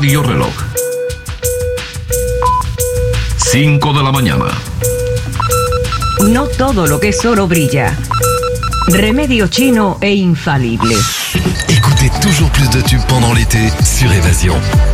Radio Reloj. 5 de la mañana. No todo lo que es oro brilla. Remedio chino e infalible. Écoutez toujours plus de tubes pendant l'été sur Évasion.